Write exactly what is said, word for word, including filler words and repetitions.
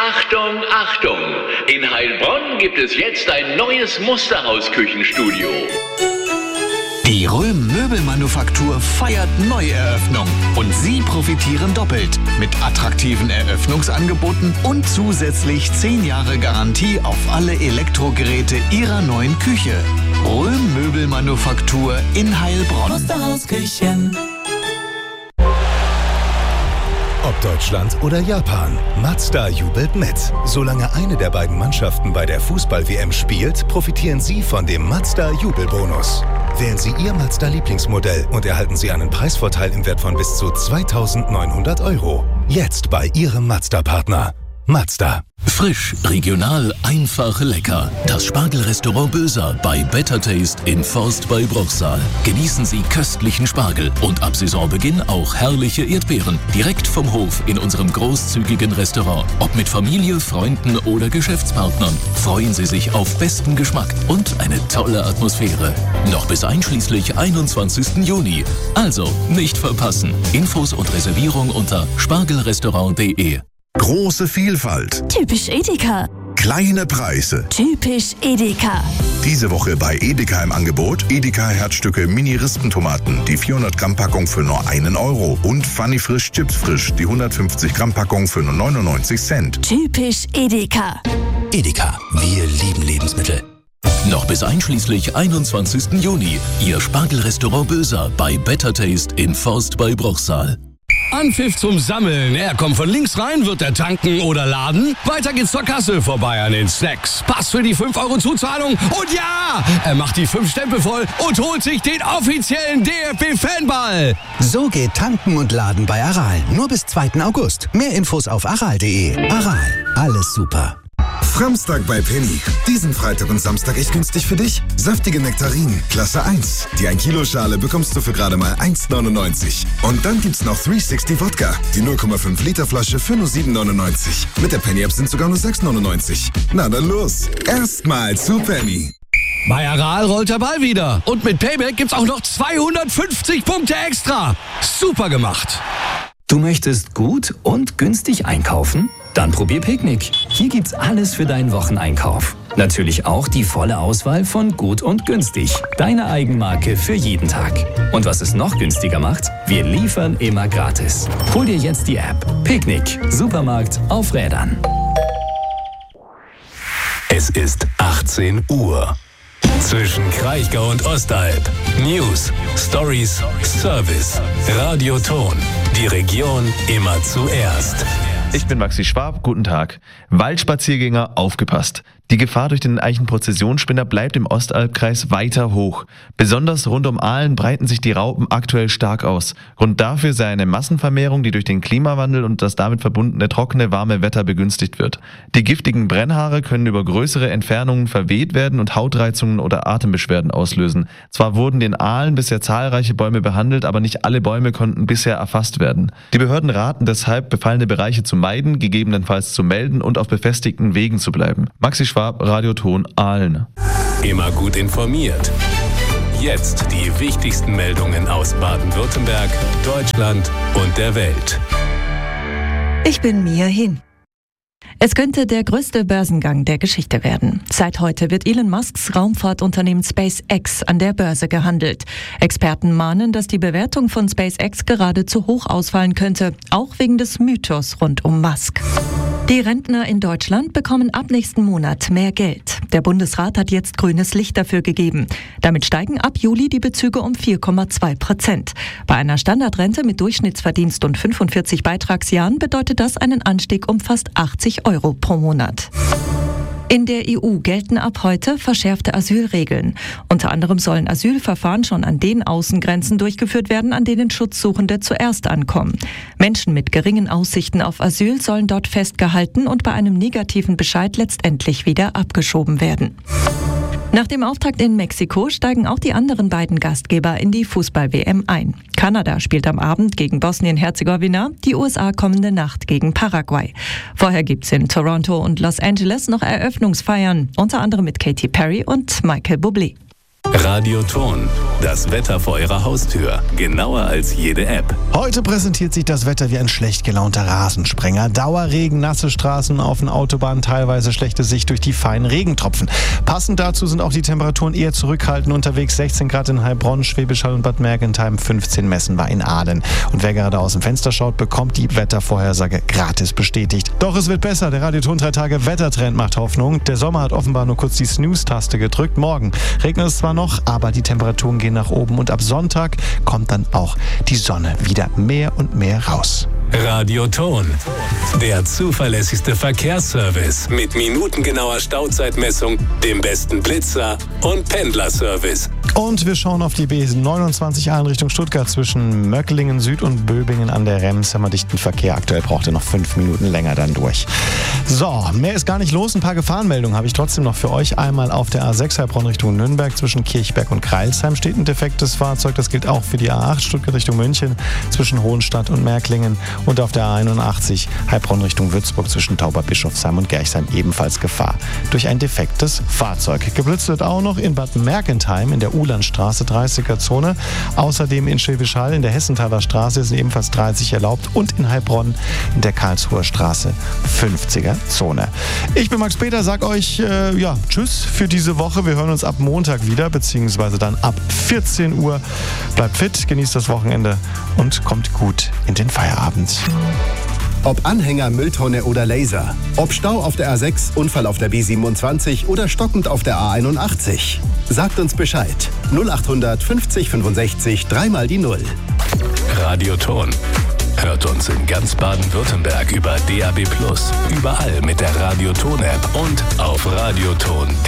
Achtung, Achtung! In Heilbronn gibt es jetzt ein neues Musterhaus-Küchenstudio. Die Röhm Möbelmanufaktur feiert Neueröffnung und Sie profitieren doppelt mit attraktiven Eröffnungsangeboten und zusätzlich zehn Jahre Garantie auf alle Elektrogeräte Ihrer neuen Küche. Röhm Möbelmanufaktur in Heilbronn. Musterhausküchen. Ob Deutschland oder Japan, Mazda jubelt mit. Solange eine der beiden Mannschaften bei der Fußball-W M spielt, profitieren Sie von dem Mazda Jubelbonus. Wählen Sie Ihr Mazda-Lieblingsmodell und erhalten Sie einen Preisvorteil im Wert von bis zu zweitausendneunhundert Euro. Jetzt bei Ihrem Mazda-Partner. Mazda. Frisch, regional, einfach, lecker. Das Spargelrestaurant Böser bei Better Taste in Forst bei Bruchsal. Genießen Sie köstlichen Spargel und ab Saisonbeginn auch herrliche Erdbeeren. Direkt vom Hof in unserem großzügigen Restaurant. Ob mit Familie, Freunden oder Geschäftspartnern. Freuen Sie sich auf besten Geschmack und eine tolle Atmosphäre. Noch bis einschließlich einundzwanzigsten Juni. Also nicht verpassen. Infos und Reservierung unter spargelrestaurant punkt de. Große Vielfalt. Typisch Edeka. Kleine Preise. Typisch Edeka. Diese Woche bei Edeka im Angebot Edeka Herzstücke Mini-Rispentomaten, die vierhundert Gramm Packung für nur einen Euro und Funny Frisch Chips Frisch, die hundertfünfzig Gramm Packung für nur neunundneunzig Cent. Typisch Edeka. Edeka, wir lieben Lebensmittel. Noch bis einschließlich einundzwanzigsten Juni. Ihr Spargelrestaurant Böser bei Better Taste in Forst bei Bruchsal. Anpfiff zum Sammeln. Er kommt von links rein, wird er tanken oder laden. Weiter geht's zur Kasse, vorbei an den Snacks. Pass für die fünf Euro Zuzahlung. Und ja, er macht die fünf Stempel voll und holt sich den offiziellen D F B-Fanball. So geht Tanken und Laden bei Aral. Nur bis zweiten August. Mehr Infos auf aral punkt de. Aral, alles super. Framstag bei Penny. Diesen Freitag und Samstag echt günstig für dich. Saftige Nektarinen, Klasse eins. Die ein Kilo Schale bekommst du für gerade mal eins neunundneunzig. Und dann gibt's noch dreihundertsechzig Wodka. Die null Komma fünf Liter Flasche für nur sieben neunundneunzig. Mit der Penny-App sind sogar nur sechs neunundneunzig. Na dann los. Erstmal zu Penny. Bei Aral rollt der Ball wieder. Und mit Payback gibt's auch noch zweihundertfünfzig Punkte extra. Super gemacht. Du möchtest gut und günstig einkaufen? Dann probier Picknick. Hier gibt's alles für deinen Wocheneinkauf. Natürlich auch die volle Auswahl von gut und günstig. Deine Eigenmarke für jeden Tag. Und was es noch günstiger macht? Wir liefern immer gratis. Hol dir jetzt die App. Picknick. Supermarkt auf Rädern. Es ist achtzehn Uhr. Zwischen Kraichgau und Ostalb. News, Stories, Service, Radioton. Die Region immer zuerst. Ich bin Maxi Schwab, guten Tag. Waldspaziergänger, aufgepasst. Die Gefahr durch den Eichenprozessionsspinner bleibt im Ostalbkreis weiter hoch. Besonders rund um Aalen breiten sich die Raupen aktuell stark aus. Grund dafür sei eine Massenvermehrung, die durch den Klimawandel und das damit verbundene trockene, warme Wetter begünstigt wird. Die giftigen Brennhaare können über größere Entfernungen verweht werden und Hautreizungen oder Atembeschwerden auslösen. Zwar wurden in Aalen bisher zahlreiche Bäume behandelt, aber nicht alle Bäume konnten bisher erfasst werden. Die Behörden raten deshalb, befallene Bereiche zu meiden, gegebenenfalls zu melden und auf befestigten Wegen zu bleiben. Maxi Schwab, Radioton Aalen. Immer gut informiert. Jetzt die wichtigsten Meldungen aus Baden-Württemberg, Deutschland und der Welt. Ich bin Mia Hin. Es könnte der größte Börsengang der Geschichte werden. Seit heute wird Elon Musks Raumfahrtunternehmen SpaceX an der Börse gehandelt. Experten mahnen, dass die Bewertung von SpaceX gerade zu hoch ausfallen könnte, auch wegen des Mythos rund um Musk. Die Rentner in Deutschland bekommen ab nächsten Monat mehr Geld. Der Bundesrat hat jetzt grünes Licht dafür gegeben. Damit steigen ab Juli die Bezüge um vier Komma zwei Prozent. Bei einer Standardrente mit Durchschnittsverdienst und fünfundvierzig Beitragsjahren bedeutet das einen Anstieg um fast achtzig Euro pro Monat. In der E U gelten ab heute verschärfte Asylregeln. Unter anderem sollen Asylverfahren schon an den Außengrenzen durchgeführt werden, an denen Schutzsuchende zuerst ankommen. Menschen mit geringen Aussichten auf Asyl sollen dort festgehalten und bei einem negativen Bescheid letztendlich wieder abgeschoben werden. Nach dem Auftakt in Mexiko steigen auch die anderen beiden Gastgeber in die Fußball-W M ein. Kanada spielt am Abend gegen Bosnien-Herzegowina, die U S A kommende Nacht gegen Paraguay. Vorher gibt's in Toronto und Los Angeles noch Eröffnungsfeiern, unter anderem mit Katy Perry und Michael Bublé. Radioton, das Wetter vor Ihrer Haustür. Genauer als jede App. Heute präsentiert sich das Wetter wie ein schlecht gelaunter Rasensprenger. Dauerregen, nasse Straßen auf den Autobahnen, teilweise schlechte Sicht durch die feinen Regentropfen. Passend dazu sind auch die Temperaturen eher zurückhaltend unterwegs. sechzehn Grad in Heilbronn, Schwäbisch Hall und Bad Mergentheim, fünfzehn messen wir in Aalen. Und wer gerade aus dem Fenster schaut, bekommt die Wettervorhersage gratis bestätigt. Doch es wird besser. Der Radioton drei Tage Wettertrend macht Hoffnung. Der Sommer hat offenbar nur kurz die Snooze-Taste gedrückt. Morgen regnet es zwar noch, aber die Temperaturen gehen nach oben und ab Sonntag kommt dann auch die Sonne wieder mehr und mehr raus. Radioton, der zuverlässigste Verkehrsservice mit minutengenauer Stauzeitmessung, dem besten Blitzer und Pendlerservice. Und wir schauen auf die B neunundzwanzig A in Richtung Stuttgart zwischen Möcklingen Süd und Böbingen an der Rems. Haben wir dichten Verkehr. Aktuell braucht er noch fünf Minuten länger dann durch. So, mehr ist gar nicht los. Ein paar Gefahrenmeldungen habe ich trotzdem noch für euch. Einmal auf der A sechs Heilbronn Richtung Nürnberg zwischen Kirchberg und Kreilsheim steht ein defektes Fahrzeug. Das gilt auch für die A acht Stuttgart Richtung München zwischen Hohenstadt und Märklingen. Und auf der A einundachtzig Heilbronn Richtung Würzburg zwischen Tauberbischofsheim und Gerchsheim ebenfalls Gefahr durch ein defektes Fahrzeug. Geblitzt wird auch noch in Bad Mergentheim in der Ulandstraße dreißiger Zone. Außerdem in Schwäbisch Hall in der Hessenthaler Straße sind ebenfalls dreißig erlaubt und in Heilbronn in der Karlsruher Straße fünfziger Zone. Ich bin Max Peter, sag euch äh, ja, tschüss für diese Woche. Wir hören uns ab Montag wieder, beziehungsweise dann ab vierzehn Uhr. Bleibt fit, genießt das Wochenende und kommt gut in den Feierabend. Ob Anhänger, Mülltonne oder Laser. Ob Stau auf der A sechs, Unfall auf der B siebenundzwanzig oder stockend auf der A einundachtzig. Sagt uns Bescheid. null achthundert fünfzig fünfundsechzig, dreimal die Null. Radioton. Hört uns in ganz Baden-Württemberg über D A B plus, überall mit der Radioton-App und auf radioton punkt de.